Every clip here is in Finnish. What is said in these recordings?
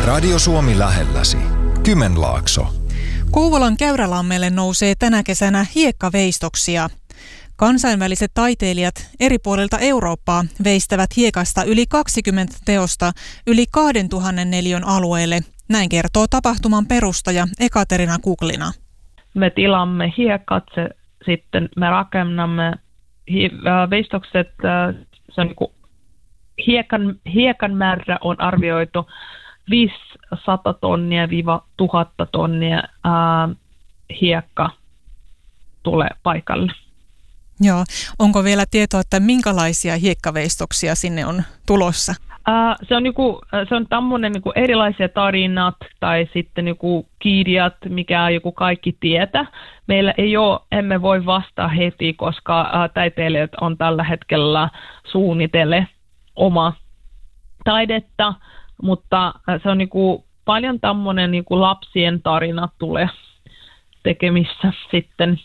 Radio Suomi lähelläsi. Kymenlaakso. Kouvolan Käyrälammelle nousee tänä kesänä hiekkaveistoksia. Kansainväliset taiteilijat eri puolilta Eurooppaa veistävät hiekasta yli 20 teosta yli 2000 neliön alueelle. Näin kertoo tapahtuman perustaja Ekaterina Kuklina. Me tilamme hiekat, sitten me rakennamme veistokset. Se on hiekan määrä on arvioitu 500 tonnia - 1000 tonnia hiekka tulee paikalle. Joo. Onko vielä tietoa, että minkälaisia hiekkaveistoksia sinne on tulossa? Se on tämmöinen erilaisia tarinat tai sitten kirjat, mikä joku kaikki tietää. Meillä emme voi vastata heti, koska taiteilijat on tällä hetkellä suunnitelle oma taidetta, mutta se on paljon tämmöinen lapsien tarinat tulee tekemissä sitten.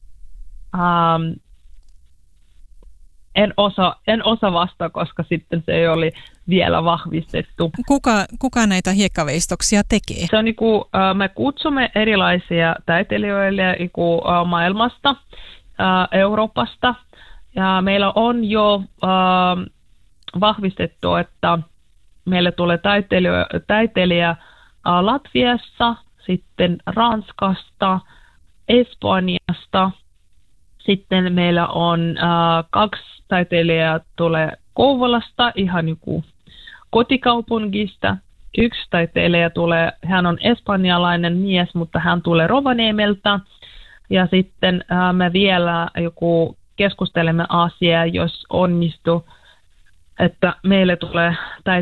En osaa vastata, koska sitten se ei ole vielä vahvistettu. Kuka näitä hiekkaveistoksia tekee? Se on me kutsumme erilaisia taiteilijoille maailmasta, Euroopasta. Ja meillä on jo vahvistettu, että meille tulee taiteilija Latviasta, sitten Ranskasta, Espanjasta. Sitten meillä on 2 taiteilijaa tulee Kouvolasta, ihan kotikaupungista. 1 taiteilija tulee, hän on espanjalainen mies, mutta hän tulee Rovaniemeltä. Ja sitten me vielä keskustelemme asiaa, jos onnistuu, että meille tulee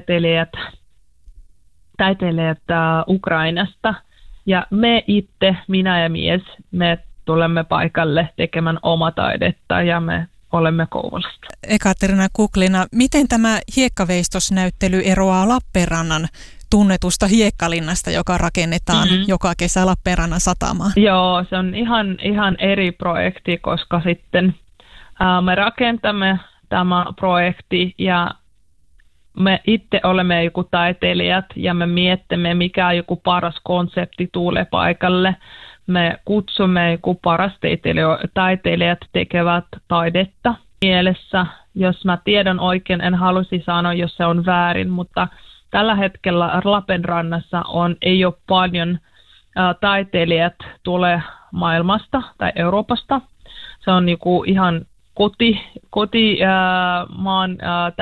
taiteilijat Ukrainasta. Ja me itse, minä ja mies, me tulemme paikalle tekemään omaa taidetta ja me olemme Kouvolasta. Ekaterina Kuklina, miten tämä hiekkaveistosnäyttely eroaa Lappeenrannan tunnetusta hiekkalinnasta, joka rakennetaan joka kesä Lappeenrannan satamaan? Joo, se on ihan eri projekti, koska sitten me rakentamme tämä projekti ja me itse olemme joku taiteilijat ja me mietimme, mikä joku paras konsepti tulee paikalle. Me kutsumme joku paras taiteilijat tekevät taidetta mielessä. Jos mä tiedän oikein, en halusi sanoa, jos se on väärin, mutta tällä hetkellä Lappeenrannassa ei ole paljon taiteilijat tulee maailmasta tai Euroopasta. Se on ihan kotimaan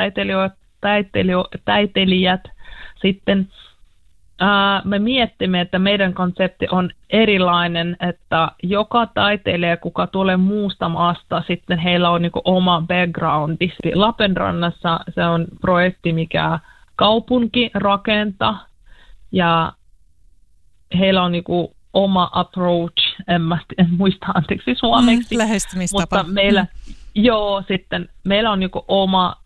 taiteilijat sitten. Me miettimme, että meidän konsepti on erilainen, että joka taiteilija, kuka tulee muusta maasta, sitten heillä on oma backgroundi. Lappeenrannassa se on projekti, mikä kaupunki rakentaa ja heillä on oma approach, en muista anteeksi suomeksi. Lähestymistapa. Mutta sitten meillä on oma